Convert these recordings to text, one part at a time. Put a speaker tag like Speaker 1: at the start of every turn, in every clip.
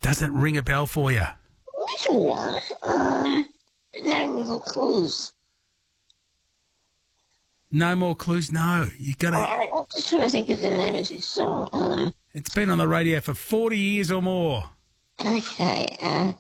Speaker 1: Doesn't ring a bell for you?
Speaker 2: Little one. No little clues.
Speaker 1: No more clues? No. You got to...
Speaker 2: I'm just trying to think of the name of this song.
Speaker 1: It's been on the radio for 40 years or more.
Speaker 2: Okay.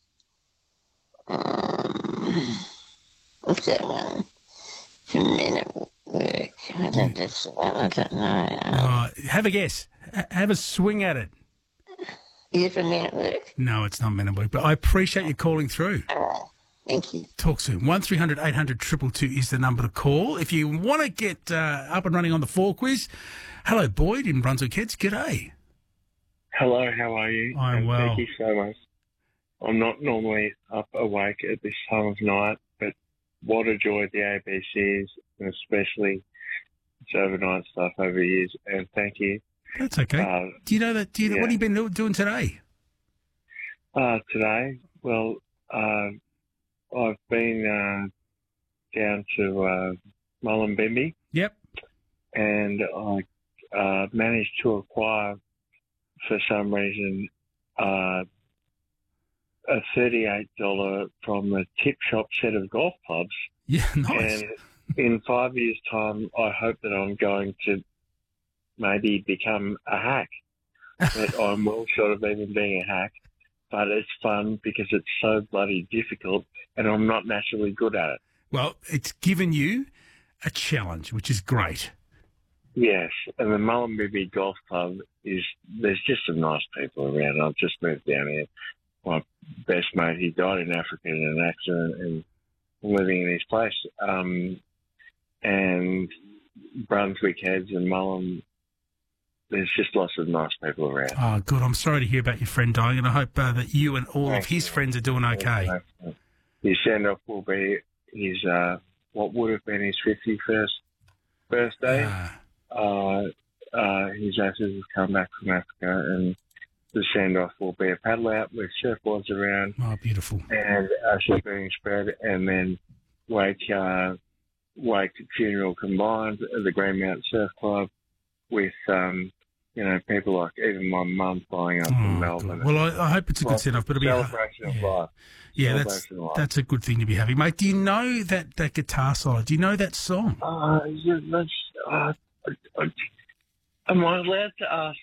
Speaker 2: What's that one? For Men at Work. I don't know.
Speaker 1: Have a guess. Have a swing at it.
Speaker 2: Is it for Men at Work?
Speaker 1: No, it's not Men at Work, but I appreciate you calling through.
Speaker 2: Thank you.
Speaker 1: Talk soon. 1300 800 222 is the number to call. If you want to get up and running on the 4 quiz, hello, Boyd in Brunswick Heads. G'day.
Speaker 3: Hello, how are you?
Speaker 1: I'm well.
Speaker 3: Thank you so much. I'm not normally up awake at this time of night, but what a joy the ABC is, and especially its overnight stuff over the years. And thank you.
Speaker 1: That's okay. Do you know that? What have you been doing today?
Speaker 3: Today, well, I've been down to Mullumbimby.
Speaker 1: Yep.
Speaker 3: And I managed to acquire, for some reason, a $38 from the Tip Shop set of golf clubs.
Speaker 1: Yeah, nice.
Speaker 3: And in 5 years' time, I hope that I'm going to maybe become a hack. But I'm well short of even being a hack. But it's fun because it's so bloody difficult, and I'm not naturally good at it.
Speaker 1: Well, it's given you a challenge, which is great.
Speaker 3: Yes, and the Mullumbimby Golf Club there's just some nice people around. I've just moved down here. My best mate, he died in Africa in an accident, and I'm living in his place. And Brunswick Heads and Mullum, there's just lots of nice people around.
Speaker 1: Oh, good. I'm sorry to hear about your friend dying, and I hope that you and all of his friends are doing okay.
Speaker 3: His send-off will be his what would have been his 51st birthday. His ashes have come back from Africa, and the send-off will be a paddle out with surfboards around.
Speaker 1: Oh, beautiful.
Speaker 3: And ashes being spread, and then wake funeral combined at the Greenmount Surf Club with, people like even my mum flying up from Melbourne.
Speaker 1: God. Well, I hope it's a good send-off, but it'll be
Speaker 3: celebration of life.
Speaker 1: Yeah, that's a good thing to be having. Mate, do you know that guitar solo? Do you know that song?
Speaker 3: Am I allowed to ask,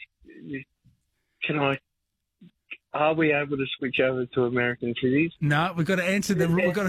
Speaker 3: are we able to switch over to American cities?
Speaker 1: No, we've got to answer we've got to